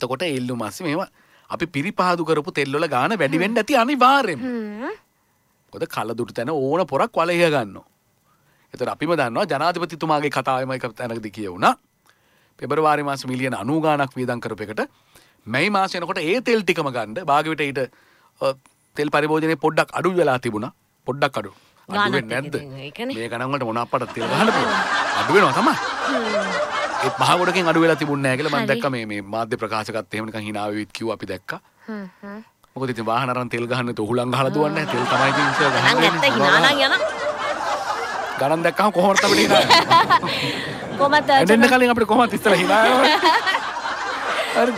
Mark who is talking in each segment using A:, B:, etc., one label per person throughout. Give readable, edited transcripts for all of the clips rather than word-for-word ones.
A: එතකොට එල්ලු මාසේ මේවා අපි පිරිපහදු කරපු තෙල් වල ගාන වැඩි වෙන්න ඇති අනිවාර්යෙන්ම. මොකද කලදුටු තැන ඕන පොරක් වලහිය ගන්නවා. එතකොට අපිම දන්නවා ජනාධිපතිතුමාගේ කතාවෙම එක තැනකදී කියවුණා. පෙබරවාරි මාසේ මිලියන 90 ගාණක් වියදම් කරපු එකට මැයි මාසේ එනකොට ඒ තෙල් ටිකම ගන්න භාගවිට ඊට තෙල් පරිභෝජනයේ පොඩ්ඩක් අඩු වෙලා තිබුණා. පොඩ්ඩක් අඩු. අඩු වෙන්නේ නැද්ද? මේ ගණන් වලට මොන අපට තෙල් ගහන්න පුළුවන්. අඩු වෙනවා තමයි. ඒ මහ ගොඩකින් අඩු වෙලා තිබුණේ නැහැ කියලා මම දැක්කා මේ මාධ්‍ය ප්‍රකාශකත් එහෙම නිකන් hina වෙවිත් කිව්වා අපි දැක්කා. මොකද ඉතින් වාහන අරන් තෙල් ගහන්න තු උහුලන් ගහලා දුවන්නේ නැහැ. තෙල් තමයි ඉතින් ඉස්සර ගහන්නේ.
B: නැත්නම් hina නම් යන.
A: ගණන් දැක්කම කොහොමද අපිට hina යන්නේ?
B: කොහමද?
A: එන්න කලින් අපිට කොහොමද ඉස්සර hina යන්නේ? හරිද?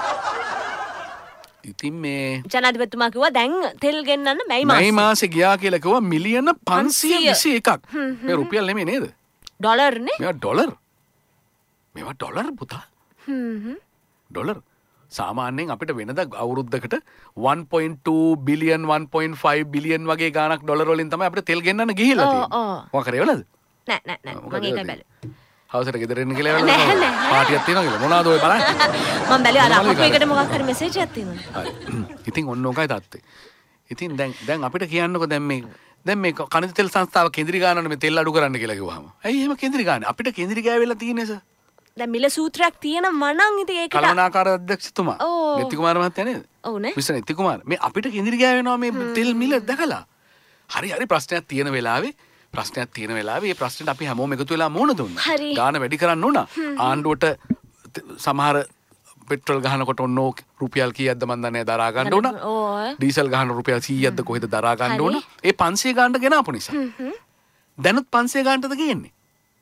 A: ඉතින් මේ
B: ජනාධිපතිතුමා කිව්වා දැන් තෙල් ගෙන්නන්න
A: මැයි මාසේ ගියා කියලා කිව්වා මිලියන 521ක්. මේ රුපියල් නෙමෙයි නේද?
B: ඩොලර් නේ?
A: මේවා ඩොලර් පුතා. ඩොලර්. සාමාන්‍යයෙන් අපිට වෙනද අවුරුද්දකට 1.2 බිලියන් 1.5 බිලියන් වගේ ගාණක් ඩොලර් වලින් තමයි අපිට තෙල් ගෙන්නන්න ගිහිල්ලා තියෙන්නේ. මොකක් කරේ වලද?
B: නෑ මම ඒකයි බැලුවේ.
A: හවසට ගෙදර එන්න කියලා වල පාටියක් තියෙනවා කියලා මොනවද ඔය බලන්න.
B: මම බැලුවා අර අපේ එකට මොකක් හරි මෙසේජ් එකක් තියෙනවා.
A: හරි. ඉතින් ඔන්න ඔකයි තත්ත්වේ. ඉතින් දැන් අපිට කියන්නකෝ දැන් මේ කනිජ තෙල් සංස්ථාව කේන්ද්‍රී ගානවල මේ තෙල් අඩු කරන්න කියලා කිව්වහම. ඇයි එහෙම කේන්ද්‍රී ගානේ? අපිට කේන්ද්‍රී ගෑවෙලා තියෙන්නේ සර්.
B: දැන් මිල සූත්‍රයක් තියෙනවා නම් ඉතින් ඒකට
A: කළමනාකාර අධ්‍යක්ෂතුමා නෙත්ති කුමාර මහත්තයා නේද?
B: ඔව් නේ.
A: මිස්ටර් නෙත්ති කුමාර මේ අපිට කේන්ද්‍රී ගෑවෙනවා මේ තෙල් මිල දැකලා. හරි ප්‍රශ්නයක් තියෙන වෙලාවේ මේ ප්‍රශ්නෙට අපි හැමෝම එකතු වෙලා මුහුණ දුන්නා. ගාන වැඩි කරන්න ඕන. ආණ්ඩුවට සමහර පෙට්‍රල් ගහනකොට ඔන්න රුපියල් කීයක්ද මන් දන්නේ දරා ගන්න ඕන. ඩීසල් ගහන රුපියල් 100ක්ද කොහෙද දරා ගන්න ඕන. ඒ 500 ගානට ගෙනාපු නිසා. දැනුත් 500 ගානටද ගේන්නේ?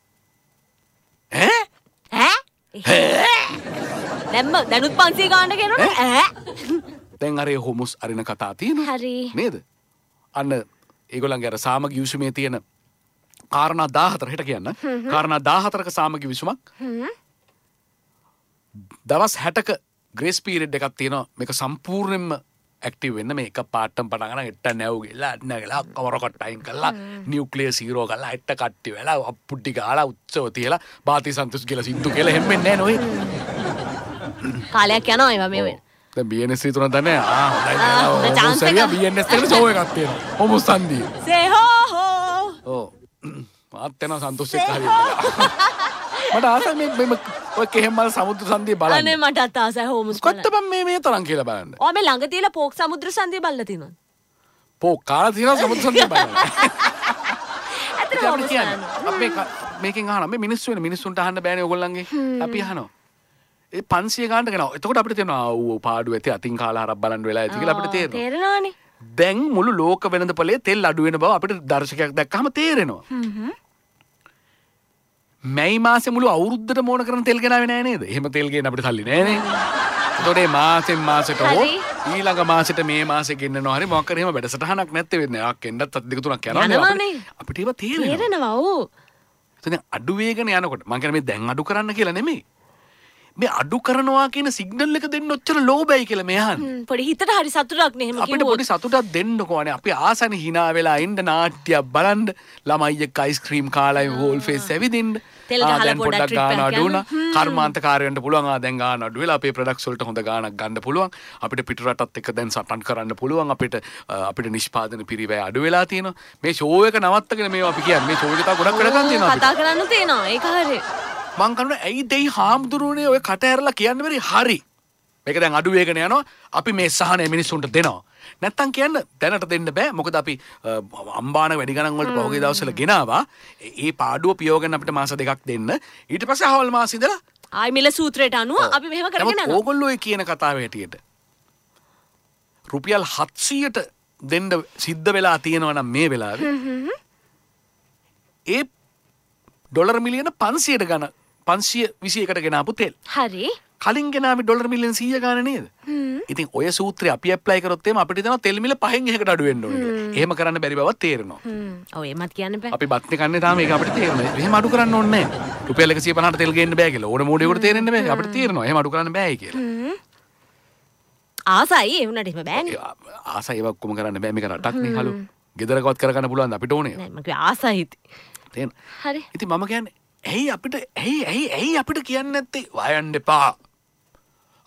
B: දැනුත් 500 ගානට ගෙනවද?
A: දැන් අර හොමුස් අරින කතා තියෙනවා. නේද? අන්න ඒගොල්ලන්ගේ අර සාමගි විසුමේ තියෙන කාරණා 14 හිට කියන්න. කාරණා 14ක සාමගි විසුමක්. දවස් 60ක ග්‍රේස් පීරියඩ් එකක් තියෙනවා. මේක සම්පූර්ණයෙන්ම ඇක්ටිව් වෙන්න මේ එක පාටම පටන් ගන්න එට්ට නැව් ගිහලා නැගලා කවරකට අයින් කරලා නියුක්ලියර් සීරෝ කරලා එට්ට කට්ටි වෙලා අප්පුට්ටි ගාලා උත්සව තියලා බාති සන්තුස් කියලා සින්දු කියලා හැම්මෙන්නේ නැහැ නෝයි.
B: කාලයක් යනවා ඒවා මේ වෙන.
A: දැන් BNS තුනක් දන්නේ හොඳයි
B: chance එක
A: BNS එකට ෂෝ එකක් තියෙනවා. ඔමුස් සන්දිය.
B: සේ හෝ.
A: ඔව්. මාත් යනවා සන්තෝෂ් එක්ක හරියට. මට ආසයි මේ ඔය කෙහෙමල් සමුද්‍ර සන්දිය බලන්න.
B: අනේ මටත් ආසයි හෝමුස් බලන්න.
A: කොත්තපම් මේ තරම් කියලා බලන්න.
B: ඔය මේ ළඟ තියලා පෝක් සමුද්‍ර සන්දිය බලලා තියෙනවද?
A: පෝක් කාලා තියෙනවා සමුද්‍ර සන්දිය බලන්න.
B: ඇත්තටම
A: අපි මේකෙන් අහනවා මේ මිනිස්සුන්ට අහන්න බෑනේ ඔයගොල්ලන්ගේ. අපි අහනවා. ඒ 500 ගානට ගෙනාවා. එතකොට අපිට තේරෙනවා පාඩුව ඇති අතින් කාලා හරක් බලන්න වෙලා ඇති කියලා අපිට තේරෙනවා.
B: තේරෙනවානේ.
A: දැන් මුළු ලෝක වෙළඳපොලේ තෙල් අඩු වෙන බව අපිට දර්ශකයක් දැක්කම තේරෙනවා. මැයි මාසේ මුළු අවුරුද්දට මොන කරන තෙල් ගෙනාවේ නෑ නේද? එහෙම තෙල් ගේන්න අපිට සල්ලි නෑනේ. එතකොට මේ මාසෙන් මාසෙට හෝ ඊළඟ මාසෙට මේ මාසෙ ගෙන්නනවා හරි මොකක් කරේ එහෙම වැඩසටහනක් නැත්තේ වෙන්නේ. ආක් එන්නත් අත් දෙක තුනක් යනවා නේ අපිට ඒවා
B: තේරෙනවා. ඔව්.
A: එතන අඩු වේගන යනකොට මම කියන්නේ මේ දැන් අඩු කරන්න කියලා නෙමෙයි. මේ අඩු කරනවා කියන සිග්නල් එක දෙන්න ඔච්චර ලෝබයි කියලා මේ අහන්නේ.
B: පොඩි හිතට හරි සතුටක් නේ එහෙම කිව්වොත්.
A: අපිට පොඩි සතුටක් දෙන්නකෝ අනේ අපි ආසනේ hina වෙලා ඉන්න නාට්‍යයක් බලන්න ළමයි එක්ක අයිස්ක්‍රීම් කාලා හෝල් ෆේස් ඇවිදින්න.
B: තෙල් ගහලා පොඩක්
A: ගාන අඩු වුණා. කර්මාන්තකාරයන්ට පුළුවන් දැන් ගාන අඩු වෙලා අපේ ප්‍රොඩක්ට්ස් වලට හොඳ ගාණක් ගන්න පුළුවන්. අපිට පිට රටත් එක්ක දැන් සටන් කරන්න පුළුවන්. අපිට නිෂ්පාදන පිරිවැය අඩු වෙලා තියෙනවා. මේ ෂෝ එක නවත්තගෙන මේවා අපි කියන්නේ මේ ෂෝ එක තව ගොඩක් වැඩ ගන්න තියෙනවා.
B: කතා කරන්න තියෙනවා. ඒක හරියි.
A: මං කනුනේ ඇයි දෙයි හාමුදුරුවනේ ඔය කට ඇරලා කියන්න බැරි හරි මේක දැන් අඩු වේගන යනවා අපි මේ සහනය මිනිස්සුන්ට දෙනවා නැත්තම් කියන්න දැනට දෙන්න බෑ මොකද අපි අම්බාන වැඩි ගණන් වලට පහුගිය දවස්වල ගෙනාවා ඒ පාඩුව පියවගෙන අපිට මාස දෙකක් දෙන්න ඊට පස්සේ අවල් මාස ඉඳලා
B: ආයි මිල සූත්‍රයට අනුව අපි මෙහෙම කරගෙන යනවා
A: ඕගොල්ලෝ ඒ කියන කතාව හැටියට රුපියල් 700ට දෙන්න සිද්ධ වෙලා තියෙනවා නම් මේ වෙලාවේ ඒ ඩොලර් මිලියන 500ට ගන්න 521කට ගෙනාපු තෙල්.
B: හරි.
A: කලින් ගෙනාවේ ඩොලර් මිලියන 100 ගාන නේද? ඉතින් ඔය සූත්‍රය අපි ඇප්ලයි කරොත් එහෙම අපිට දෙනවා තෙල් මිල 5න් එකකට අඩු වෙන්න ඕනේ කියලා. එහෙම කරන්න බැරි බවක් තේරෙනවා.
B: ඔව් එමත් කියන්න බෑ.
A: අපි බත් කන්නේ තාම ඒක අපිට තේරෙනවා. එහෙම අඩු කරන්න ඕනේ නැහැ. රුපියල් 150ට තෙල් ගේන්න බෑ කියලා. ඕන මොඩියෙකුට තේරෙන්න බෑ. අපිට තේරෙනවා. එහෙම අඩු කරන්න බෑයි කියලා.
B: ආසයි ඒ වුණාට එහෙම බෑනේ.
A: ආසයි ඒක ඔක්කොම කරන්න බෑ මේක රටක් නේ හලු. ගෙදරකවත් කරගන්න පුළුවන් අපිට ඕනේ.
B: නෑ මම කිව්වා ආසයි.
A: තේන.
B: හරි.
A: ඉතින් මම කියන්නේ ඇයි අපිට කියන්නේ නැත්තේ වයන්න එපා.